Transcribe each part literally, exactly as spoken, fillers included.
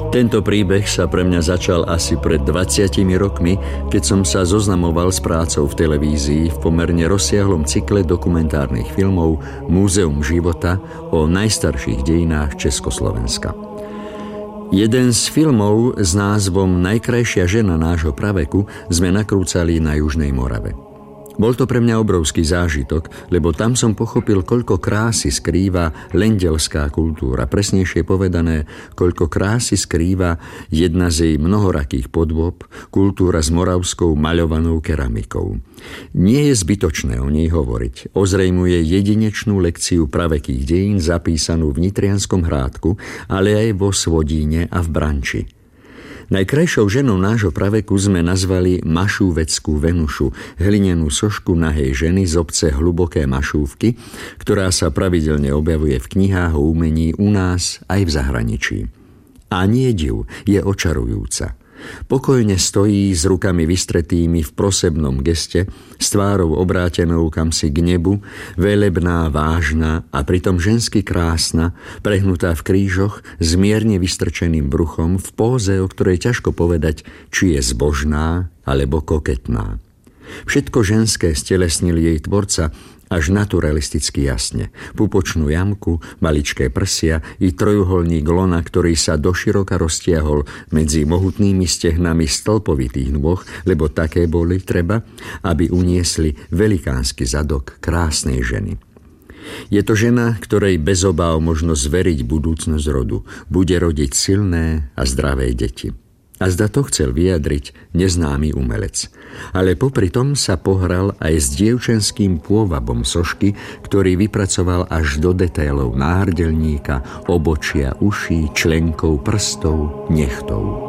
Tento príbeh sa pre mňa začal asi pred dvadsiatimi rokmi, keď som sa zoznamoval s prácou v televízii v pomerne rozsiahlom cykle dokumentárnych filmov Múzeum života o najstarších dejinách Československa. Jeden z filmov s názvom Najkrajšia žena nášho praveku sme nakrúcali na Južnej Morave. Bol to pre mňa obrovský zážitok, lebo tam som pochopil, koľko krásy skrýva lendelská kultúra. Presnejšie povedané, koľko krásy skrýva jedna z jej mnohorakých podôb, kultúra s moravskou maľovanou keramikou. Nie je zbytočné o nej hovoriť. Ozrejmuje jedinečnú lekciu pravekých dejín zapísanú v Nitrianskom Hrádku, ale aj vo Svodíne a v Branči. Najkrajšou ženou nášho praveku sme nazvali Mašúveckú Venušu, hlinenú sošku nahej ženy z obce Hluboké Mašúvky, ktorá sa pravidelne objavuje v knihách o umení u nás aj v zahraničí. A nie div, je očarujúca. Pokojne stojí s rukami vystretými v prosebnom geste, s tvárou obrátenou kamsi k nebu, velebná, vážna a pritom žensky krásna, prehnutá v krížoch, s mierne vystrčeným bruchom, v póze, o ktorej ťažko povedať, či je zbožná alebo koketná. Všetko ženské stelesnil jej tvorca až naturalisticky jasne. Pupočnú jamku, maličké prsia i trojuholník lona, ktorý sa doširoka roztiahol medzi mohutnými stehnami stĺpovitých nôh, lebo také boli treba, aby uniesli velikánsky zadok krásnej ženy. Je to žena, ktorej bez obáv možno zveriť budúcnosť rodu. Bude rodiť silné a zdravé deti. A zda to chcel vyjadriť neznámy umelec. Ale popri tom sa pohral aj s dievčenským pôvabom sošky, ktorý vypracoval až do detailov náhrdelníka, obočia, uší, členkov, prstov, nechtov.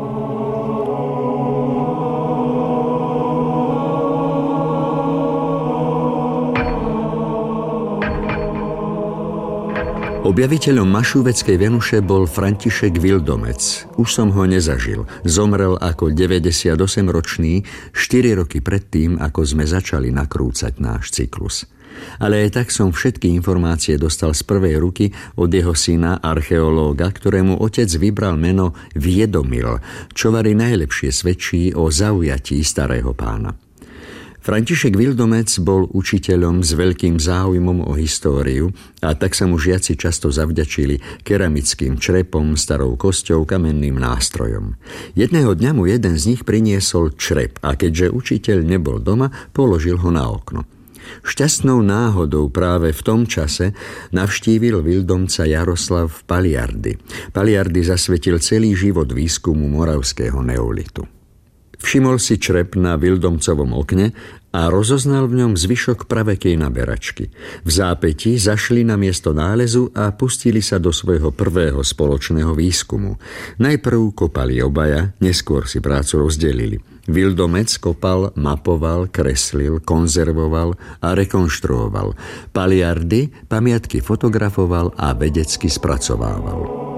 Objaviteľom Mašúveckej Venuše bol František Vildomec. Už som ho nezažil. Zomrel ako deväťdesiatosemročný, štyri roky predtým, ako sme začali nakrúcať náš cyklus. Ale aj tak som všetky informácie dostal z prvej ruky od jeho syna, archeológa, ktorému otec vybral meno Viedomil, čo vari najlepšie svedčí o zaujatí starého pána. František Vildomec bol učiteľom s veľkým záujmom o históriu a tak sa mu žiaci často zavďačili keramickým črepom, starou kosťou, kamenným nástrojom. Jedného dňa mu jeden z nich priniesol črep a keďže učiteľ nebol doma, položil ho na okno. Šťastnou náhodou práve v tom čase navštívil Vildomca Jaroslav Paliardy. Paliardy zasvetil celý život výskumu moravského neolitu. Všimol si črep na Vildomcovom okne a rozoznal v ňom zvyšok pravekej naberačky. V zápäti zašli na miesto nálezu a pustili sa do svojho prvého spoločného výskumu. Najprv kopali obaja, neskôr si prácu rozdelili. Vildomec kopal, mapoval, kreslil, konzervoval a rekonštruoval. Paliardy pamiatky fotografoval a vedecky spracovával.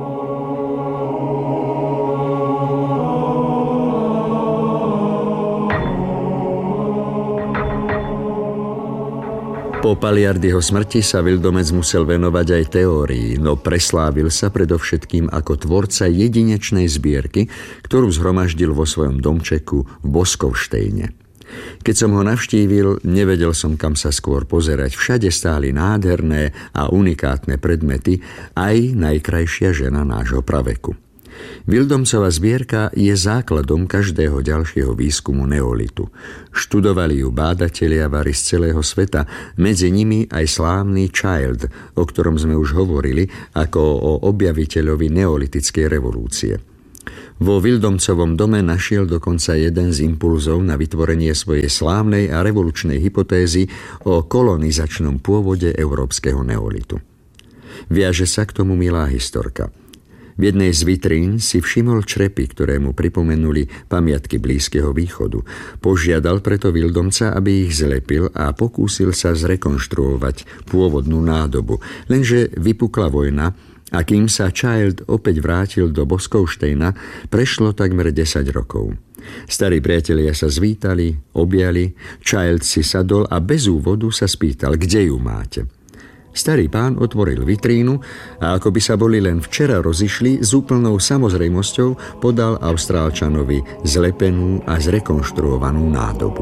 Po Paliardyho smrti sa Vildomec musel venovať aj teórii, no preslávil sa predovšetkým ako tvorca jedinečnej zbierky, ktorú zhromaždil vo svojom domčeku v Boskovštejne. Keď som ho navštívil, nevedel som, kam sa skôr pozerať. Všade stáli nádherné a unikátne predmety, aj najkrajšia žena nášho praveku. Vildomcova zbierka je základom každého ďalšieho výskumu neolitu. Študovali ju bádatelia vari z celého sveta, medzi nimi aj slávny Child, o ktorom sme už hovorili, ako o objaviteľovi neolitickej revolúcie. Vo Vildomcovom dome našiel dokonca jeden z impulzov na vytvorenie svojej slávnej a revolučnej hypotézy o kolonizačnom pôvode európskeho neolitu. Viaže sa k tomu milá historka. V jednej z vitrín si všimol črepy, ktoré mu pripomenuli pamiatky Blízkeho východu. Požiadal preto Vildomca, aby ich zlepil a pokúsil sa zrekonštruovať pôvodnú nádobu. Lenže vypukla vojna a kým sa Child opäť vrátil do Boskovštejna, prešlo takmer desať rokov. Starí priatelia sa zvítali, objali, Child si sadol a bez úvodu sa spýtal, kde ju máte. Starý pán otvoril vitrínu a ako by sa boli len včera rozišli, s úplnou samozrejmosťou podal Austrálčanovi zlepenú a zrekonštruovanú nádobu.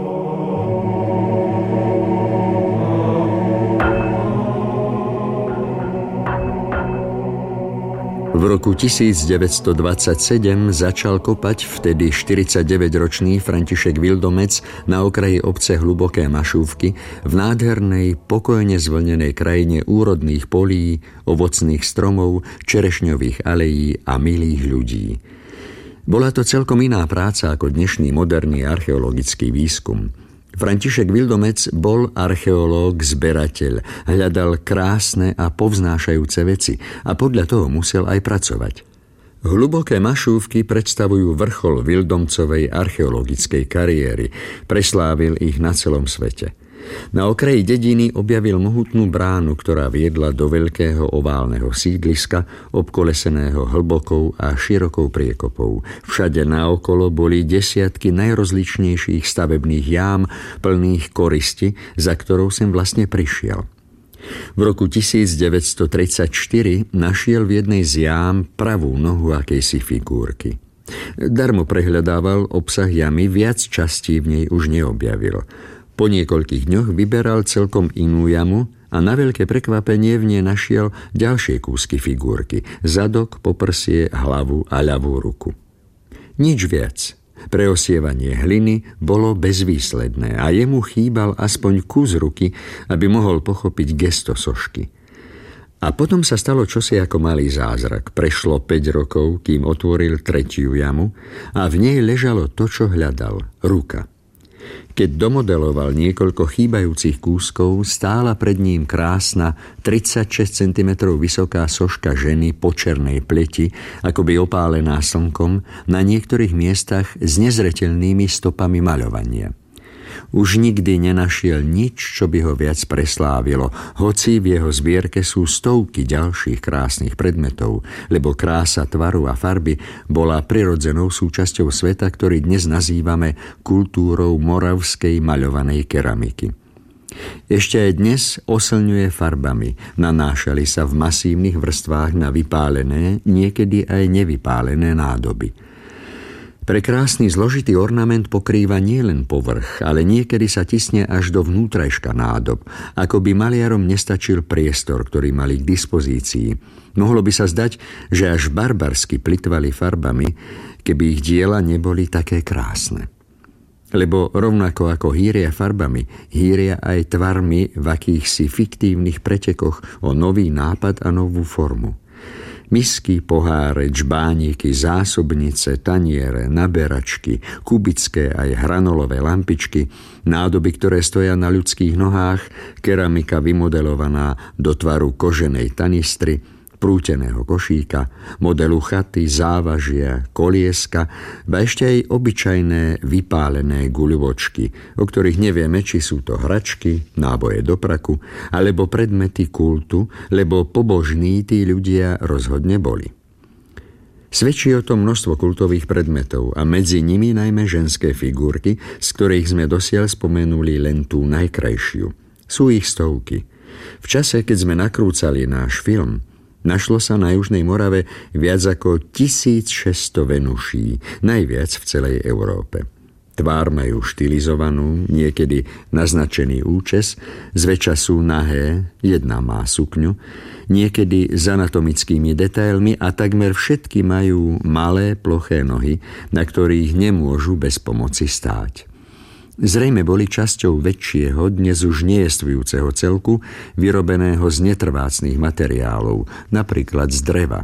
V roku tisícdeväťstodvadsaťsedem začal kopať vtedy štyridsaťdeväťročný František Vildomec na okraji obce Hluboké Mašúvky v nádhernej, pokojne zvlnenej krajine úrodných polí, ovocných stromov, čerešňových alejí a milých ľudí. Bola to celkom iná práca ako dnešný moderný archeologický výskum. František Vildomec bol archeológ, zberateľ, hľadal krásne a povznášajúce veci a podľa toho musel aj pracovať. Hluboké Mašúvky predstavujú vrchol Vildomcovej archeologickej kariéry, preslávil ich na celom svete. Na okraji dediny objavil mohutnú bránu, ktorá viedla do veľkého oválneho sídliska, obkoleseného hlbokou a širokou priekopou. Všade naokolo boli desiatky najrozličnejších stavebných jám, plných koristi, za ktorou sem vlastne prišiel. V roku tisícdeväťstotridsaťštyri našiel v jednej z jám pravú nohu akejsi figúrky. Darmo prehľadával obsah jamy, viac častí v nej už neobjavil. Po niekoľkých dňoch vyberal celkom inú jamu a na veľké prekvapenie v nej našiel ďalšie kúsky figúrky, zadok, poprsie, hlavu a ľavú ruku. Nič viac. Preosievanie hliny bolo bezvýsledné a jemu chýbal aspoň kus ruky, aby mohol pochopiť gesto sošky. A potom sa stalo čosi ako malý zázrak. Prešlo päť rokov, kým otvoril tretiu jamu a v nej ležalo to, čo hľadal – ruka. Keď domodeloval niekoľko chýbajúcich kúskov, stála pred ním krásna tridsaťšesť centimetrov vysoká soška ženy po černej pleti, akoby opálená slnkom, na niektorých miestach s nezreteľnými stopami maľovania. Už nikdy nenašiel nič, čo by ho viac preslávilo, hoci v jeho zbierke sú stovky ďalších krásnych predmetov, lebo krása tvaru a farby bola prirodzenou súčasťou sveta, ktorý dnes nazývame kultúrou moravskej maľovanej keramiky. Ešte aj dnes oslňuje farbami, nanášali sa v masívnych vrstvách na vypálené, niekedy aj nevypálené nádoby. Prekrásny zložitý ornament pokrýva nielen povrch, ale niekedy sa tisne až do vnútrajška nádob, ako by maliarom nestačil priestor, ktorý mali k dispozícii. Mohlo by sa zdať, že až barbarsky plytvali farbami, keby ich diela neboli také krásne. Lebo rovnako ako hýria farbami, hýria aj tvarmi v akýchsi fiktívnych pretekoch o nový nápad a novú formu. Misky, poháre, džbániky, zásobnice, taniere, naberačky, kubické aj hranolové lampičky, nádoby, ktoré stoja na ľudských nohách, keramika vymodelovaná do tvaru koženej tanistry, prúteného košíka, modelu chaty, závažia, kolieska, ba ešte aj obyčajné vypálené guľovočky, o ktorých nevieme, či sú to hračky, náboje do praku, alebo predmety kultu, lebo pobožní tí ľudia rozhodne boli. Svedčí o tom množstvo kultových predmetov a medzi nimi najmä ženské figurky, z ktorých sme dosiaľ spomenuli len tú najkrajšiu. Sú ich stovky. V čase, keď sme nakrúcali náš film, našlo sa na Južnej Morave viac ako tisícšesťsto venuší, najviac v celej Európe. Tvár majú štilizovanú, niekedy naznačený účes, zväčša sú nahé, jedna má sukňu, niekedy s anatomickými detailmi a takmer všetky majú malé, ploché nohy, na ktorých nemôžu bez pomoci stáť. Zrejme boli časťou väčšieho, dnes už nejestvujúceho celku, vyrobeného z netrvácnych materiálov, napríklad z dreva.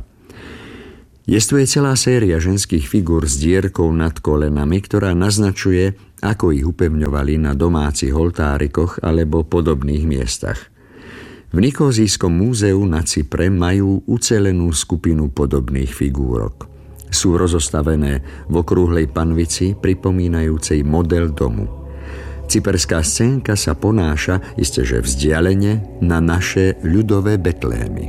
Jestvuje celá séria ženských figúr s dierkou nad kolenami, ktorá naznačuje, ako ich upevňovali na domácich oltárikoch alebo podobných miestach. V Nikózijskom múzeu na Cypre majú ucelenú skupinu podobných figúrok. Sú rozostavené v okrúhlej panvici, pripomínajúcej model domu. Cyperská scénka sa ponáša, isteže vzdialene, na naše ľudové Betlémy.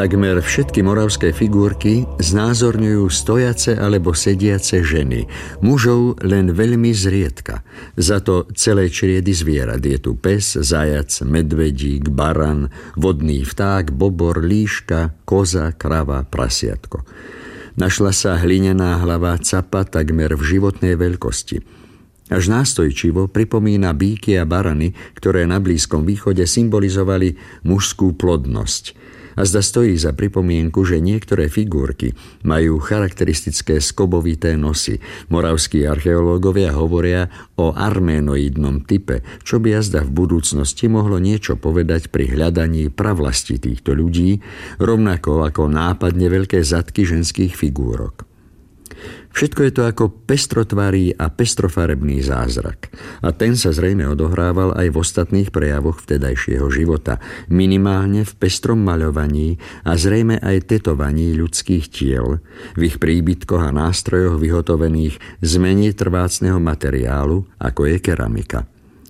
Takmer všetky moravské figurky znázorňujú stojace alebo sediace ženy, mužov len veľmi zriedka. Za to celé čriedy zvierat. Je tu pes, zajac, medvedík, baran, vodný vták, bobor, líška, koza, krava, prasiatko. Našla sa hlinená hlava capa takmer v životnej veľkosti. Až nástojčivo pripomína býky a barany, ktoré na Blízkom východe symbolizovali mužskú plodnosť. A zda stojí za pripomienku, že niektoré figurky majú charakteristické skobovité nosy. Moravskí archeológovia hovoria o arménoidnom type, čo by jazda v budúcnosti mohlo niečo povedať pri hľadaní pravlasti týchto ľudí, rovnako ako nápadne veľké zadky ženských figúrok. Všetko je to ako pestrotvarý a pestrofarebný zázrak. A ten sa zrejme odohrával aj v ostatných prejavoch vtedajšieho života, minimálne v pestrom maľovaní a zrejme aj tetovaní ľudských tiel, v ich príbytkoch a nástrojoch vyhotovených z menej trvácneho materiálu, ako je keramika.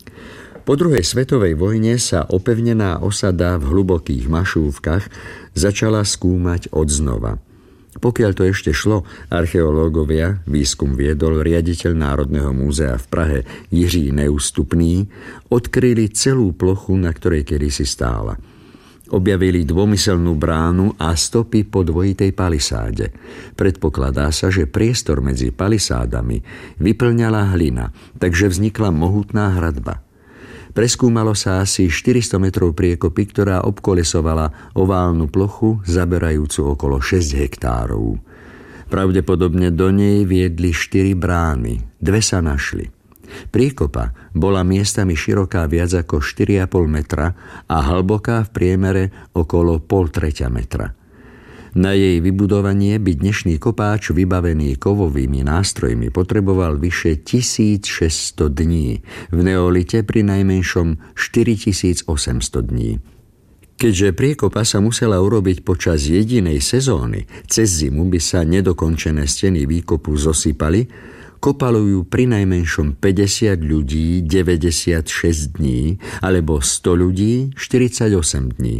Po druhej svetovej vojne sa opevnená osada v hlubokých mašúvkach začala skúmať odznova. Pokiaľ to ešte šlo, archeológovia, výskum viedol riaditeľ Národného múzea v Prahe Jiří Neústupný, odkryli celú plochu, na ktorej kedysi stála. Objavili dvomyselnú bránu a stopy po dvojitej palisáde. Predpokladá sa, že priestor medzi palisádami vyplňala hlina, takže vznikla mohutná hradba. Preskúmalo sa asi štyristo metrov priekopy, ktorá obkolesovala oválnu plochu, zaberajúcu okolo šesť hektárov. Pravdepodobne do nej viedli štyri brány, dve sa našli. Priekopa bola miestami široká viac ako štyri a pol metra a hlboká v priemere okolo pol treťa metra. Na jej vybudovanie by dnešný kopáč vybavený kovovými nástrojmi potreboval vyše tisícšesťsto dní, v neolite pri najmenšom štyritisícosemsto dní. Keďže priekopa sa musela urobiť počas jedinej sezóny, cez zimu by sa nedokončené steny výkopu zosypali, kopalo ju pri najmenšom päťdesiat ľudí deväťdesiatšesť dní alebo sto ľudí štyridsaťosem dní.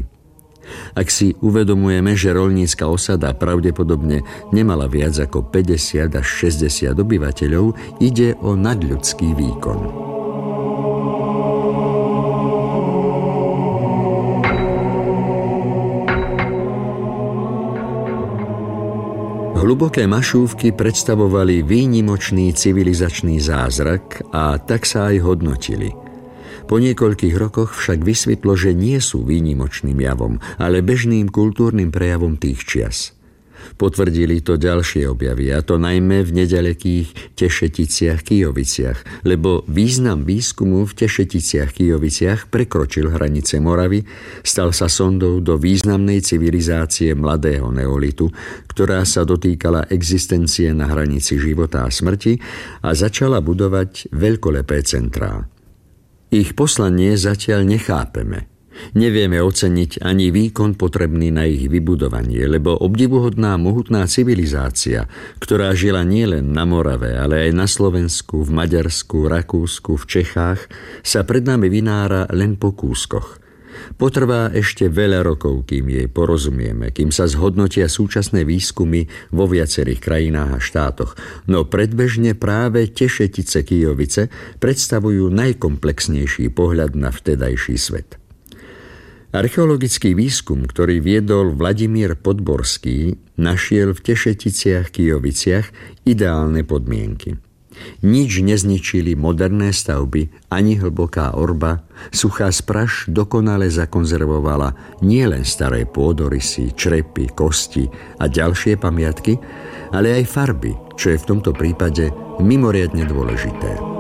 Ak si uvedomujeme, že roľnícka osada pravdepodobne nemala viac ako päťdesiat až šesťdesiat obyvateľov, ide o nadľudský výkon. Hluboké mašúvky predstavovali výnimočný civilizačný zázrak a tak sa aj hodnotili. Po niekoľkých rokoch však vysvetlo, že nie sú výnimočným javom, ale bežným kultúrnym prejavom tých čias. Potvrdili to ďalšie objavy, a to najmä v neďalekých Tešeticiach Kyjoviciach, lebo význam výskumu v Tešeticiach Kyjoviciach prekročil hranice Moravy, stal sa sondou do významnej civilizácie mladého neolitu, ktorá sa dotýkala existencie na hranici života a smrti a začala budovať veľkolepé centrá. Ich poslanie zatiaľ nechápeme. Nevieme oceniť ani výkon potrebný na ich vybudovanie, lebo obdivuhodná mohutná civilizácia, ktorá žila nielen na Morave, ale aj na Slovensku, v Maďarsku, Rakúsku, v Čechách, sa pred nami vynára len po kúskoch. Potrvá ešte veľa rokov, kým jej porozumieme, kým sa zhodnotia súčasné výskumy vo viacerých krajinách a štátoch, no predbežne práve Tešetice Kyjovice predstavujú najkomplexnejší pohľad na vtedajší svet. Archeologický výskum, ktorý viedol Vladimír Podborský, našiel v Tešeticiach Kyjoviciach ideálne podmienky. Nič nezničili moderné stavby, ani hlboká orba, suchá spraš dokonale zakonzervovala nielen staré pôdorysy, črepy, kosti a ďalšie pamiatky, ale aj farby, čo je v tomto prípade mimoriadne dôležité.